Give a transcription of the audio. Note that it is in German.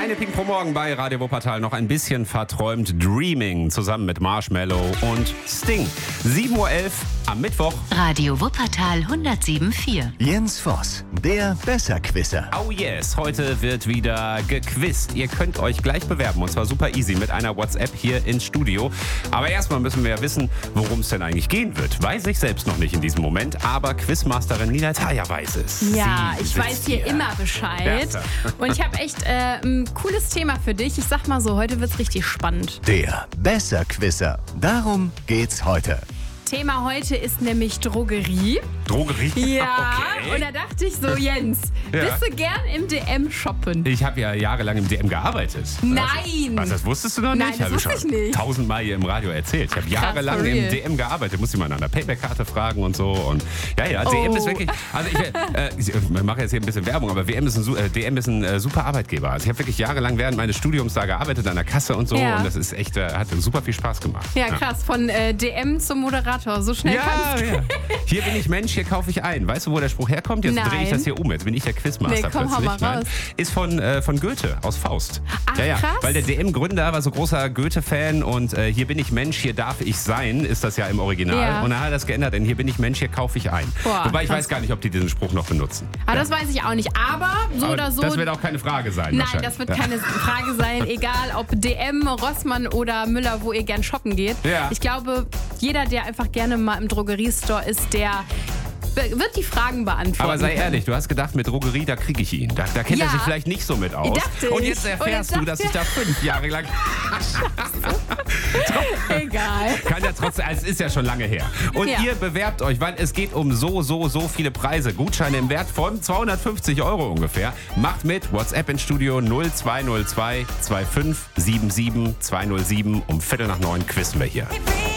Eine Pink pro Morgen bei Radio Wuppertal. Noch ein bisschen verträumt. Dreaming zusammen mit Marshmello und Sting. 7.11 Uhr am Mittwoch. Radio Wuppertal 107.4. Jens Voss, der Besserquisser. Oh yes, heute wird wieder gequizt. Ihr könnt euch gleich bewerben und zwar super easy mit einer WhatsApp hier ins Studio. Aber erstmal müssen wir ja wissen, worum es denn eigentlich gehen wird. Weiß ich selbst noch nicht in diesem Moment, aber Quizmasterin Nina Thayer weiß es. Ja, ich weiß hier immer Bescheid. Ja. Und ich habe echt ein cooles Thema für dich. Ich sag mal so, heute wird's richtig spannend. Der Besserquisser. Darum geht's heute. Thema heute ist nämlich Drogerie. Drogerie? Ja, Okay. und da dachte ich so, Jens, Ja. bist du gern im DM shoppen? Ich habe ja jahrelang im DM gearbeitet. Nein! Was, das wusstest du noch nicht? Nein, das Hab wusste schon ich nicht. 1000-mal hier im Radio erzählt. Ich habe Krass, jahrelang for im real. DM gearbeitet. Muss ich mal an der Payback-Karte fragen und so. Und ja, DM ist wirklich... Also ich mache jetzt hier ein bisschen Werbung, aber DM ist ein super Arbeitgeber. Also ich habe wirklich jahrelang während meines Studiums da gearbeitet, an der Kasse und so. Ja. Und das ist echt, hat super viel Spaß gemacht. Ja, krass, von DM zum Moderator. So schnell kann's gehen. Ja. Hier bin ich Mensch, hier kaufe ich ein. Weißt du, wo der Spruch herkommt? Jetzt drehe ich Nein. das hier um. Jetzt bin ich der Quizmaster Nee, komm, hau plötzlich. mal raus. Ist von Goethe aus Faust. Ach, krass. Weil der DM-Gründer war so großer Goethe-Fan und hier bin ich Mensch, hier darf ich sein, ist das ja im Original. Ja. Und dann hat er das geändert, denn hier bin ich Mensch, hier kaufe ich ein. Boah, Wobei ich krass. weiß gar nicht, ob die diesen Spruch noch benutzen. Aber das weiß ich auch nicht. Aber so Aber oder so. das wird auch keine Frage sein. Nein, wahrscheinlich. das wird keine Frage sein, egal ob DM, Rossmann oder Müller, wo ihr gern shoppen geht. Ja. Ich glaube, jeder, der einfach gerne mal im Drogeriestore ist, der wird die Fragen beantworten. Aber sei können. ehrlich, du hast gedacht, mit Drogerie, da kriege ich ihn. Da kennt er Ja. sich vielleicht nicht so mit aus. Dachte Und ich. jetzt Und erfährst jetzt du, dass ich da 5 Jahre lang... Egal. Kann ja trotzdem, also es ist ja schon lange her. Und Ja. ihr bewerbt euch, weil es geht um so viele Preise. Gutscheine im Wert von 250 € ungefähr. Macht mit, WhatsApp ins Studio 0202 2577 207. Um 8:45 quizzen wir hier.